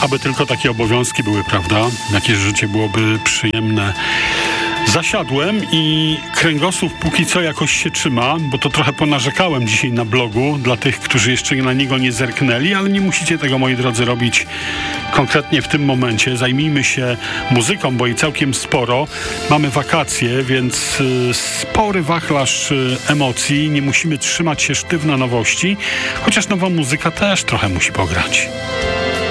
Aby tylko takie obowiązki były, prawda? Jakieś życie byłoby przyjemne. Zasiadłem i kręgosłup póki co jakoś się trzyma, bo to trochę ponarzekałem dzisiaj na blogu dla tych, którzy jeszcze na niego nie zerknęli, ale nie musicie tego, moi drodzy, robić konkretnie w tym momencie. Zajmijmy się muzyką, bo i całkiem sporo. Mamy wakacje, więc spory wachlarz emocji. Nie musimy trzymać się sztywno nowości, chociaż nowa muzyka też trochę musi pograć.